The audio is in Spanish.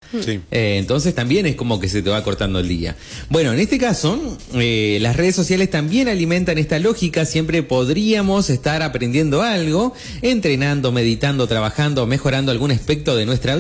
Sí. Entonces también es como que se te va cortando el día. Bueno, en este caso, las redes sociales también alimentan esta lógica. Siempre podríamos estar aprendiendo algo, entrenando, meditando, trabajando, mejorando algún aspecto de nuestra vida.